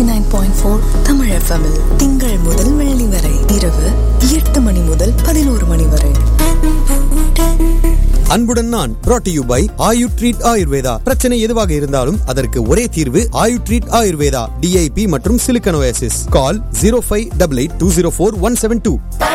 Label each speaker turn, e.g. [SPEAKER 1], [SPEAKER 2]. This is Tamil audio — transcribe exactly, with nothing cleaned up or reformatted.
[SPEAKER 1] நைன் பாயிண்ட் ஃபோர் தமிழ் எஃப்எம்மில் திங்கள் முதல் வெள்ளி வரை இரவு எட்டு மணி முதல் பதினோரு மணி வரை.
[SPEAKER 2] அன்புடன் நான் brought to you by Ayu treat Ayurveda. பிரச்சனை எதுவாக இருந்தாலும் அதற்கு ஒரே தீர்வு ஆயு ட்ரீட் ஆயுர்வேதா. டிஐபி மற்றும் சிலிக்கன் ஓஎஸ்எஸ். கால் zero five eight eight two zero four one seven two.